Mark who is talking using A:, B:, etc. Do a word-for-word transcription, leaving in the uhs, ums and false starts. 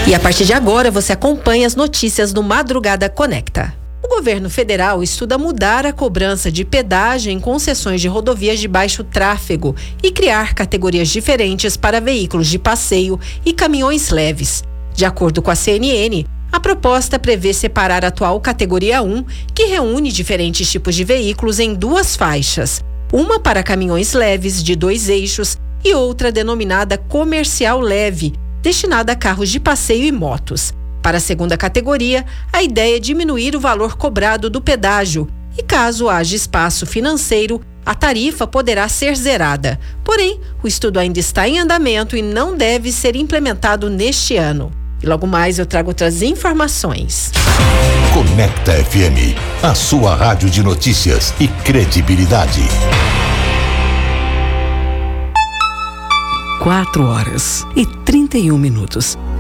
A: E a partir de agora você acompanha as notícias do Madrugada Conecta. O governo federal estuda mudar a cobrança de pedágio em concessões de rodovias de baixo tráfego e criar categorias diferentes para veículos de passeio e caminhões leves. De acordo com a C N N, a proposta prevê separar a atual categoria um, que reúne diferentes tipos de veículos, em duas faixas. Uma para caminhões leves de dois eixos e outra denominada comercial leve, destinada a carros de passeio e motos. Para a segunda categoria, a ideia é diminuir o valor cobrado do pedágio e, caso haja espaço financeiro, a tarifa poderá ser zerada. Porém, o estudo ainda está em andamento e não deve ser implementado neste ano. E logo mais eu trago outras informações.
B: Conecta F M, a sua rádio de notícias e credibilidade.
C: Quatro horas e trinta e um minutos.